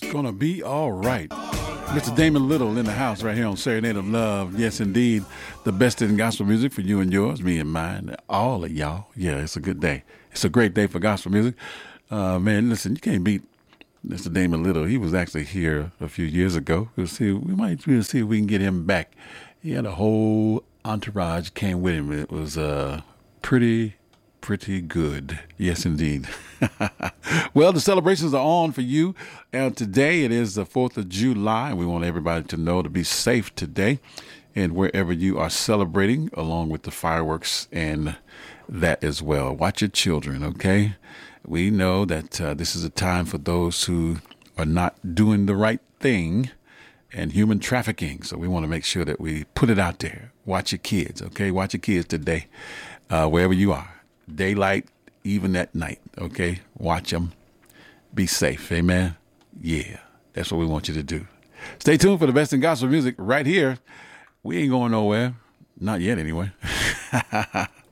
Gonna be all right. Mr. Damon Little in the house right here on Serenade of Love. Yes, indeed. The best in gospel music for you and yours, me and mine, all of y'all. Yeah, it's a good day. It's a great day for gospel music. Man, listen, you can't beat Mr. Damon Little. He was actually here a few years ago. We might see if we can get him back. He had a whole entourage came with him. It was pretty good. Yes, indeed. Well, the celebrations are on for you. And today it is the 4th of July. We want everybody to know to be safe today and wherever you are celebrating, along with the fireworks and that as well. Watch your children, okay? We know that this is a time for those who are not doing the right thing and human trafficking. So we want to make sure that we put it out there. Watch your kids, okay? Watch your kids today, wherever you are. Daylight, even at night, okay? Watch them. Be safe, amen? Yeah, that's what we want you to do. Stay tuned for the best in gospel music right here. We ain't going nowhere. Not yet, anyway.